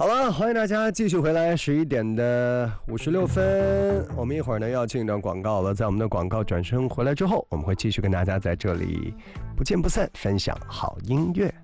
好了，欢迎大家继续回来11:56，我们一会儿呢要进一段广告了。在我们的广告转身回来之后，我们会继续跟大家在这里不见不散分享好音乐。